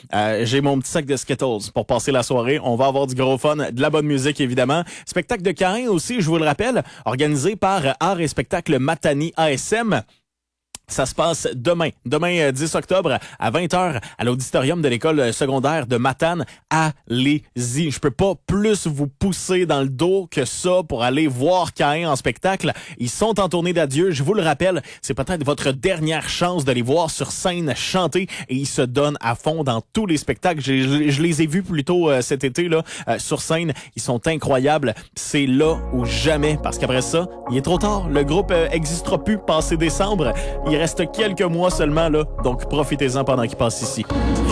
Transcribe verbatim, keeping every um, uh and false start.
Euh, j'ai mon petit sac de Skittles pour passer la soirée. On va avoir du gros fun, de la bonne musique évidemment. Spectacle de Caïn aussi, je vous le rappelle, organisé par Art et Spectacle Matani A S M. Ça se passe demain, demain dix octobre à vingt heures à l'auditorium de l'école secondaire de Matane. Allez-y, je peux pas plus vous pousser dans le dos que ça pour aller voir Caïn en spectacle. Ils sont en tournée d'adieu, je vous le rappelle, c'est peut-être votre dernière chance de les voir sur scène chanter et ils se donnent à fond dans tous les spectacles. Je, je, je les ai vus plus tôt euh, cet été là euh, sur scène, ils sont incroyables. C'est là ou jamais parce qu'après ça, il est trop tard. Le groupe euh, existera plus passé décembre. Il reste quelques mois seulement, là, donc profitez-en pendant qu'il passe ici.